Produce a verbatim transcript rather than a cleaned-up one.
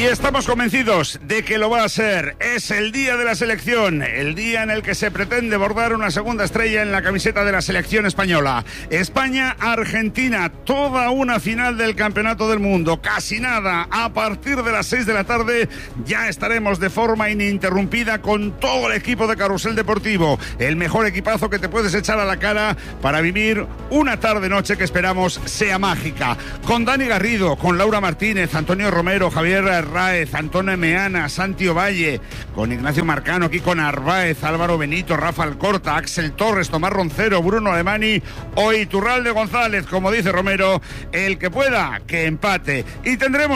estamos convencidos de que lo va a ser. Es el día de la selección, el día en el que se pretende bordar una segunda estrella en la camiseta de la selección española. España-Argentina, toda una final del Campeonato del Mundo. Casi nada, a partir de las seis de la tarde ya estaremos de forma ininterrumpida con todo el equipo de Carrusel Deportivo. El mejor equipazo que te puedes echar a la cara para vivir una tarde-noche que esperamos sea mágica. Con Dani Garrido, con Laura Martínez, Antonio Romero, Javier Raez, Antonio Meana, Santi Ovalle, con Ignacio Marcano, Kiko Narváez, Álvaro Benito, Rafa Alcorta, Axel Torres, Tomás Roncero, Bruno Alemani o Iturralde González, como dice Romero, el que pueda, que empate. Y tendremos